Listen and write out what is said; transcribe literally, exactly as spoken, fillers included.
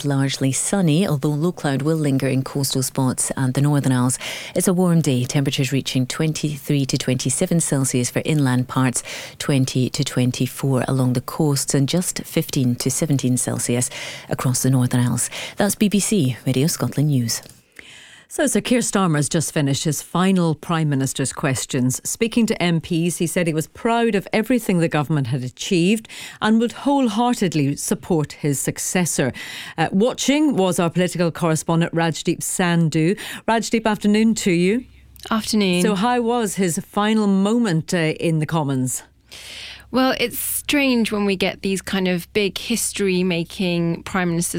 and largely sunny, although low cloud will linger in coastal spots and the Northern Isles. It's a warm day, temperatures reaching twenty-three to twenty-seven Celsius for inland parts, twenty to twenty-four along the coasts, and just fifteen to seventeen Celsius across the Northern Isles. That's B B C Radio Scotland News. So Sir Keir Starmer has just finished his final Prime Minister's questions. Speaking to M Ps, he said he was proud of everything the government had achieved and would wholeheartedly support his successor. Uh, watching was our political correspondent Rajdeep Sandhu. Rajdeep, afternoon to you. Afternoon. So how was his final moment uh, in the Commons? Well, it's strange when we get these kind of big history-making Prime Minister